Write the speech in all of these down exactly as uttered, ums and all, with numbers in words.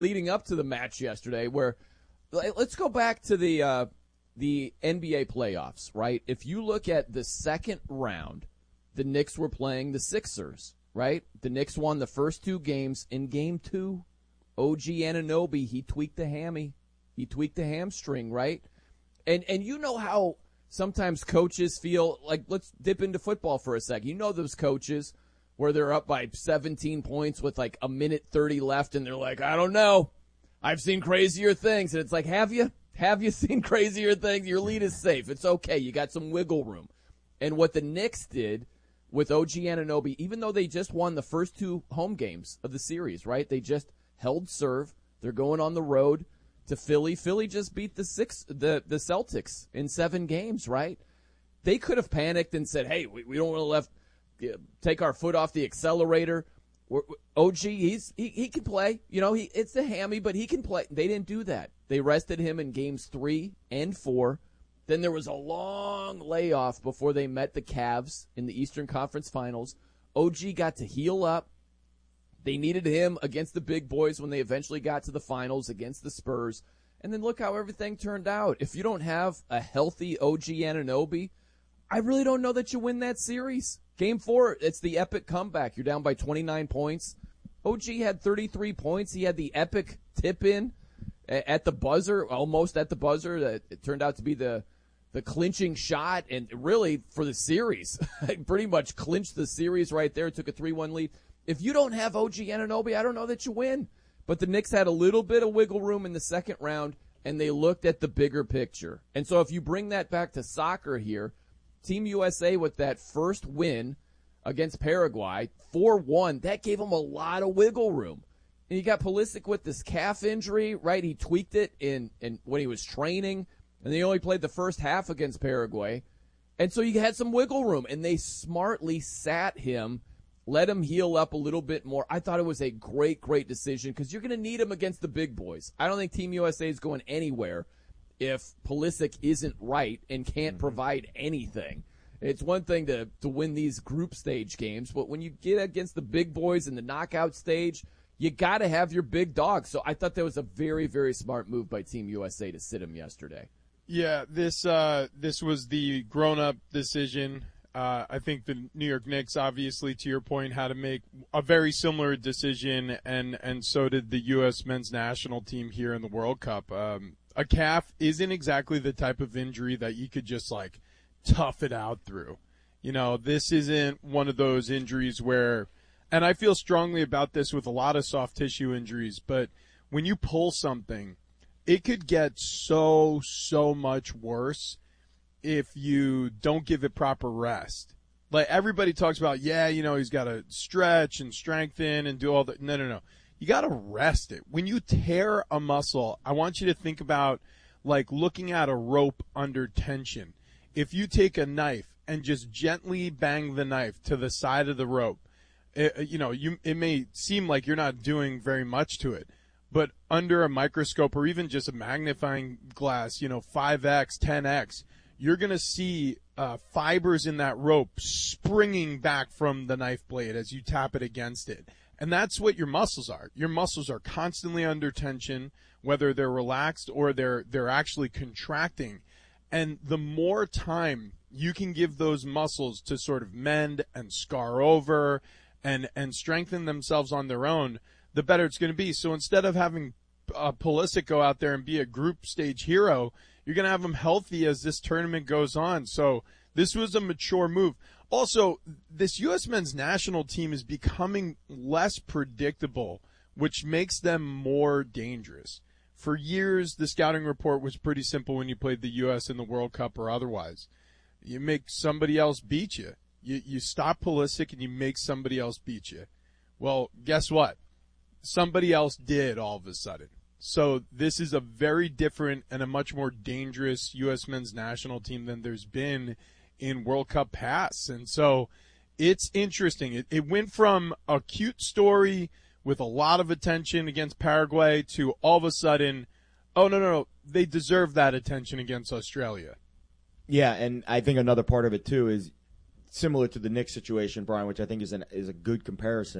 leading up to the match yesterday where let's go back to the uh, the N B A playoffs, right? If you look at the second round, the Knicks were playing the Sixers, right? The Knicks won the first two games. In game two, O G Anunoby, he tweaked the hammy. He tweaked the hamstring, right? And and you know how sometimes coaches feel like, let's dip into football for a second. You know those coaches where they're up by seventeen points with like a minute thirty left, and they're like, I don't know. I've seen crazier things. And it's like, have you? Have you seen crazier things? Your lead is safe. It's okay. You got some wiggle room. And what the Knicks did with O G Anunoby, even though they just won the first two home games of the series, right? They just held serve. They're going on the road to Philly. Philly just beat the six, the, the Celtics in seven games, right? They could have panicked and said, hey, we, we don't want to left, take our foot off the accelerator. We're, O G, he's, he, he can play. You know, he it's a hammy, but he can play. They didn't do that. They rested him in games three and four. Then there was a long layoff before they met the Cavs in the Eastern Conference Finals. O G got to heal up. They needed him against the big boys when they eventually got to the finals against the Spurs. And then look how everything turned out. If you don't have a healthy O G Anunoby, I really don't know that you win that series. Game four, it's the epic comeback. You're down by twenty-nine points. O G had thirty-three points. He had the epic tip-in at the buzzer, almost at the buzzer. It turned out to be the the clinching shot, and really for the series. Pretty much clinched the series right there. Took a three one lead. If you don't have O G Anunoby, I don't know that you win. But the Knicks had a little bit of wiggle room in the second round, and they looked at the bigger picture. And so if you bring that back to soccer here, Team U S A with that first win against Paraguay, four one, that gave them a lot of wiggle room. And you got Pulisic with this calf injury, right? He tweaked it in, in when he was training, and they only played the first half against Paraguay. And so you had some wiggle room, and they smartly sat him, let him heal up a little bit more. I thought it was a great, great decision because you're going to need him against the big boys. I don't think Team U S A is going anywhere if Pulisic isn't right and can't mm-hmm. provide anything. It's one thing to, to win these group stage games, but when you get against the big boys in the knockout stage, you got to have your big dog. So I thought that was a very, very smart move by Team U S A to sit him yesterday. Yeah, this uh, this was the grown-up decision. Uh, I think the New York Knicks, obviously, to your point, had to make a very similar decision, and, and so did the U S men's national team here in the World Cup. Um, a calf isn't exactly the type of injury that you could just, like, tough it out through. You know, this isn't one of those injuries where, and I feel strongly about this with a lot of soft tissue injuries, but when you pull something, it could get so, so much worse if you don't give it proper rest. Like, everybody talks about, yeah, you know, he's got to stretch and strengthen and do all that. No, no, no. You got to rest it. When you tear a muscle, I want you to think about, like, looking at a rope under tension. If you take a knife and just gently bang the knife to the side of the rope, it, you know, you it may seem like you're not doing very much to it, but under a microscope or even just a magnifying glass, you know, five X, ten X, you're going to see uh, fibers in that rope springing back from the knife blade as you tap it against it. And that's what your muscles are. Your muscles are constantly under tension, whether they're relaxed or they're they're actually contracting. And the more time you can give those muscles to sort of mend and scar over and, and strengthen themselves on their own, the better it's going to be. So instead of having uh, Pulisic go out there and be a group stage hero, you're going to have him healthy as this tournament goes on. So this was a mature move. Also, this U S men's national team is becoming less predictable, which makes them more dangerous. For years, the scouting report was pretty simple when you played the U S in the World Cup or otherwise. You make somebody else beat you. You, you stop Pulisic and you make somebody else beat you. Well, guess what? Somebody else did all of a sudden. So this is a very different and a much more dangerous U S men's national team than there's been in World Cup past. And so it's interesting. It, it went from a cute story with a lot of attention against Paraguay to all of a sudden, oh, no, no, no, they deserve that attention against Australia. Yeah, and I think another part of it, too, is similar to the Knicks situation, Brian, which I think is, an, is a good comparison.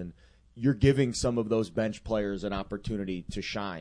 you're giving some of those bench players an opportunity to shine.